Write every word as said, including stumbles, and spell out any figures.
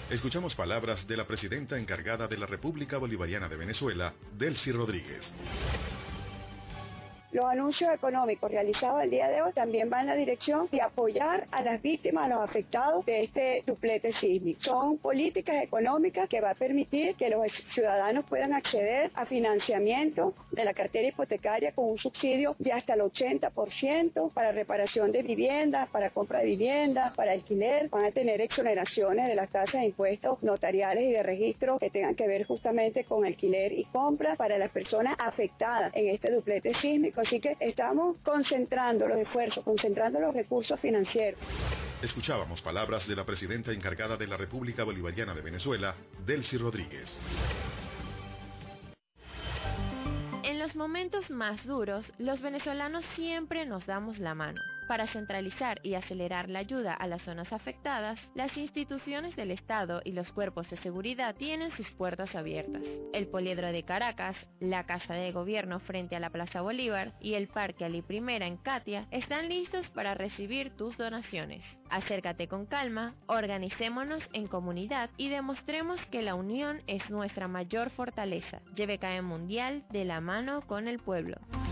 Escuchamos palabras de la presidenta encargada de la República Bolivariana de Venezuela, Delcy Rodríguez. Los anuncios económicos realizados el día de hoy también van en la dirección de apoyar a las víctimas, a los afectados de este duplete sísmico. Son políticas económicas que va a permitir que los ciudadanos puedan acceder a financiamiento de la cartera hipotecaria con un subsidio de hasta el ochenta por ciento para reparación de viviendas, para compra de viviendas, para alquiler. Van a tener exoneraciones de las tasas de impuestos notariales y de registro que tengan que ver justamente con alquiler y compra para las personas afectadas en este duplete sísmico. Así que estamos concentrando los esfuerzos, concentrando los recursos financieros. Escuchábamos palabras de la presidenta encargada de la República Bolivariana de Venezuela, Delcy Rodríguez. En los momentos más duros, los venezolanos siempre nos damos la mano. Para centralizar y acelerar la ayuda a las zonas afectadas, las instituciones del Estado y los cuerpos de seguridad tienen sus puertas abiertas. El Poliedro de Caracas, la Casa de Gobierno frente a la Plaza Bolívar y el Parque Ali Primera en Catia están listos para recibir tus donaciones. Acércate con calma, organicémonos en comunidad y demostremos que la unión es nuestra mayor fortaleza. Y B K E Mundial de la mano con el pueblo.